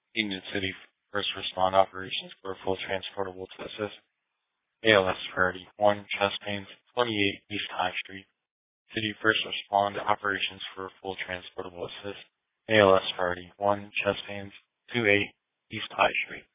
Union City First Respond Operations for Full Transportable to Assist. ALS Priority 1, Chest Pains, 28 East High Street. City First Respond Operations for Full Transportable Assist. ALS Priority 1, Chest Pains, 28 East High Street.